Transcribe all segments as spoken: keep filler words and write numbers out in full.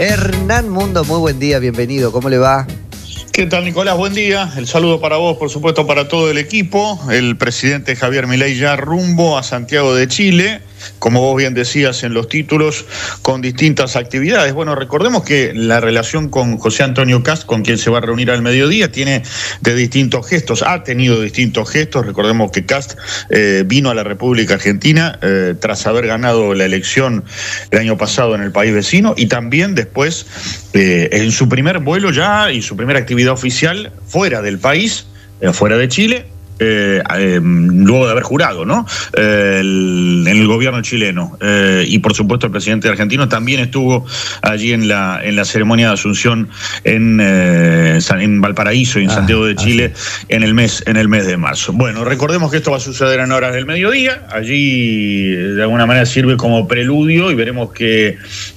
Hernán Mundo, muy buen día, bienvenido, ¿cómo le va? ¿Qué tal, Nicolás? Buen día. El saludo para vos, por supuesto, para todo el equipo. El presidente Javier Milei ya rumbo a Santiago de Chile, como vos bien decías en los títulos, con distintas actividades. Bueno, recordemos que la relación con José Antonio Kast, con quien se va a reunir al mediodía, tiene de distintos gestos, ha tenido distintos gestos. Recordemos que Kast eh, vino a la República Argentina eh, tras haber ganado la elección el año pasado en el país vecino, y también después, eh, en su primer vuelo ya y su primera actividad oficial fuera del país, eh, fuera de Chile, Eh, eh, luego de haber jurado, ¿no? Eh, el, en el gobierno chileno. Eh, y por supuesto el presidente argentino también estuvo allí en la, en la ceremonia de Asunción en, eh, en Valparaíso y en ah, Santiago de Chile ah, en el mes, en el mes de marzo. Bueno, recordemos que esto va a suceder en horas del mediodía. Allí de alguna manera sirve como preludio y veremos que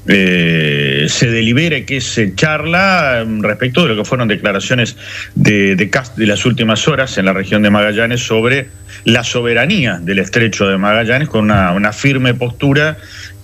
eh, se delibere, que se charla respecto de lo que fueron declaraciones de, de Kast de las últimas horas en la región de Magallanes sobre la soberanía del estrecho de Magallanes, con una, una firme postura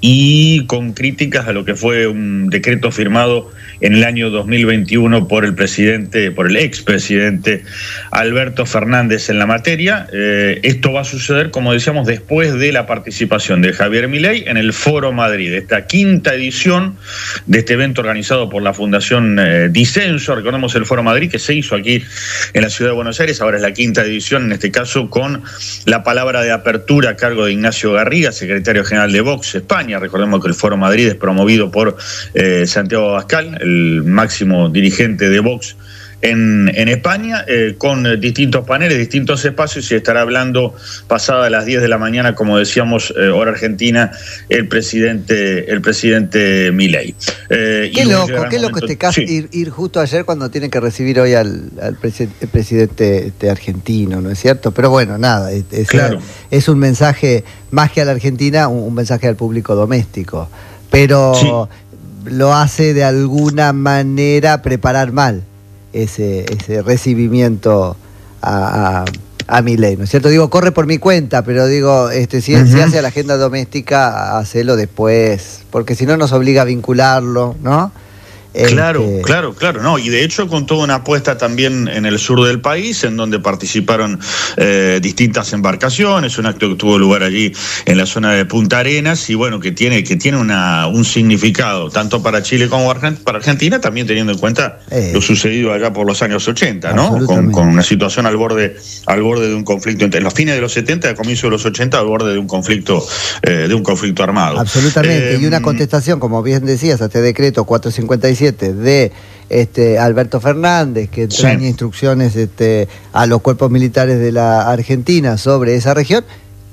y con críticas a lo que fue un decreto firmado en el año dos mil veintiuno por el presidente, por el expresidente Alberto Fernández en la materia. Eh, esto va a suceder, como decíamos, después de la participación de Javier Milei en el Foro Madrid, esta quinta edición de este evento organizado por la Fundación eh, Disenso. Recordemos el Foro Madrid que se hizo aquí en la ciudad de Buenos Aires, ahora es la quinta edición, en este caso con la palabra de apertura a cargo de Ignacio Garriga, secretario general de Vox España. Recordemos que el Foro Madrid es promovido por eh, Santiago Abascal, el máximo dirigente de Vox en, en España, eh, con distintos paneles, distintos espacios, y estará hablando pasada las diez de la mañana, como decíamos, eh, hora argentina, el presidente el presidente Milei. Eh, qué loco, qué loco este caso, sí. ir, ir justo ayer cuando tiene que recibir hoy al, al presi el presidente este, argentino, ¿no es cierto? Pero bueno, nada, es, es, claro. es un mensaje, más que a la Argentina, un, un mensaje al público doméstico, pero sí. lo hace de alguna manera preparar mal ese, ese recibimiento a, a, a Milei, ¿no es cierto? Digo, corre por mi cuenta, pero digo, este, si, uh-huh. si hace a la agenda doméstica, hacelo después, porque si no nos obliga a vincularlo, ¿no? Claro, este... claro, claro, no, y de hecho con toda una apuesta también en el sur del país, en donde participaron eh, distintas embarcaciones, un acto que tuvo lugar allí en la zona de Punta Arenas, y bueno, que tiene, que tiene una, un significado, tanto para Chile como para Argentina, también teniendo en cuenta eh, lo sucedido allá por los años ochenta, ¿no? Con, con una situación al borde, al borde de un conflicto, entre los fines de los setenta, al comienzo de los ochenta, al borde de un conflicto, eh, de un conflicto armado. Absolutamente, eh, y una contestación, como bien decías, a este decreto cuatrocientos cincuenta y siete de este Alberto Fernández, que entraña sí. instrucciones este, a los cuerpos militares de la Argentina sobre esa región,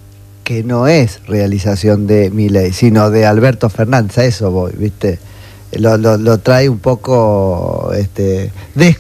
que no es realización de Milei, sino de Alberto Fernández. A eso voy, ¿viste? Lo, lo, lo trae un poco este,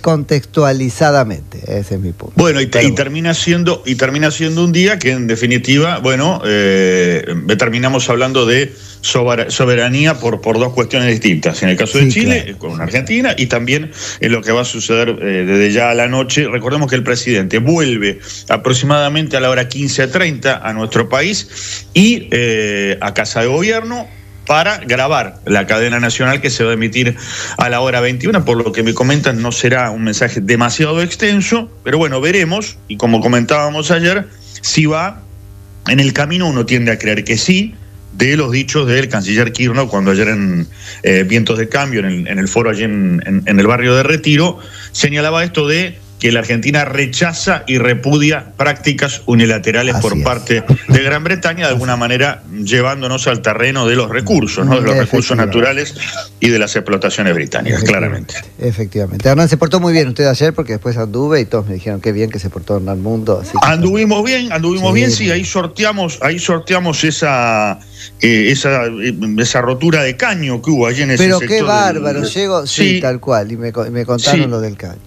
descontextualizadamente, ese es mi punto. Bueno, y, y termina siendo y termina siendo un día que en definitiva, bueno, eh, terminamos hablando de soberanía por, por dos cuestiones distintas. En el caso de sí, Chile, claro. con Argentina, y también en lo que va a suceder eh, desde ya a la noche. Recordemos que el presidente vuelve aproximadamente a la hora quince treinta a nuestro país y eh, a Casa de Gobierno, para grabar la cadena nacional que se va a emitir a la hora veintiuna, por lo que me comentan no será un mensaje demasiado extenso, pero bueno, veremos, y como comentábamos ayer, si va en el camino, uno tiende a creer que sí, de los dichos del canciller Kirchner cuando ayer en eh, Vientos de Cambio, en el, en el foro allí en, en, en el barrio de Retiro, señalaba esto de que la Argentina rechaza y repudia prácticas unilaterales Así por es. parte de Gran Bretaña, de alguna manera llevándonos al terreno de los recursos, ¿no? de los recursos naturales y de las explotaciones británicas, claramente. Efectivamente. Hernán, se portó muy bien usted ayer, porque después anduve y todos me dijeron qué bien que se portó Hernán Mundo. Así que anduvimos bien, anduvimos sí, bien, sí, ahí sorteamos, ahí sorteamos esa, eh, esa, esa rotura de caño que hubo allí en ese Pero sector. Pero qué bárbaro, del... llego, sí, sí, tal cual, y me, me contaron sí. lo del caño.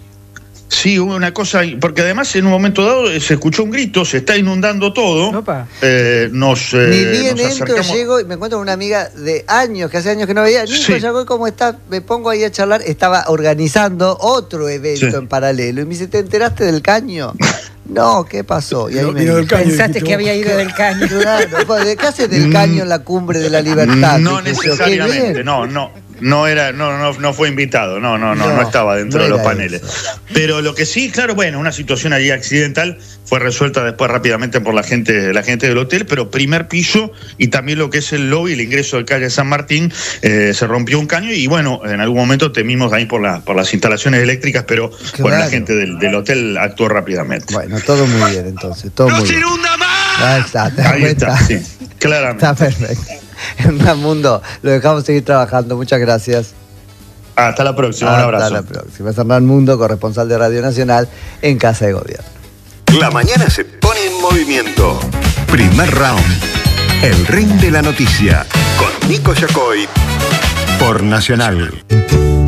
Sí, hubo una cosa, porque además en un momento dado se escuchó un grito, se está inundando todo. Eh, nos, eh, Ni bien nos entro, acercamos... llego y me encuentro con una amiga de años, que hace años que no veía. Nico, sí. llegó, ¿cómo está? Me pongo ahí a charlar. Estaba organizando otro evento sí. en paralelo. Y me dice, ¿te enteraste del caño? No, ¿qué pasó? Y ahí no, me del caño, pensaste que había ido del caño. Claro, ¿qué haces del caño en la cumbre de la libertad? No necesariamente, no, no. no era, no, no, no fue invitado, no, no, no, no, no estaba dentro no de los paneles. Eso. Pero lo que sí, claro, bueno, una situación allí accidental fue resuelta después rápidamente por la gente, la gente del hotel, pero primer piso y también lo que es el lobby, el ingreso de calle San Martín, eh, se rompió un caño y bueno, en algún momento temimos ahí por, la, por las instalaciones eléctricas, pero claro. Bueno, la gente del, del hotel actuó rápidamente. Bueno, todo muy bien entonces, todo ¡No muy se bien. inunda más! Ahí está, te ahí está, sí, claramente. Está perfecto. Hernán Mundo, lo dejamos seguir trabajando, muchas gracias. Hasta la próxima, Hasta un abrazo. Hasta la próxima. Es Hernán Mundo, corresponsal de Radio Nacional en Casa de Gobierno. La mañana se pone en movimiento. Primer round. El ring de la noticia. Con Nico Yacoy. Por Nacional.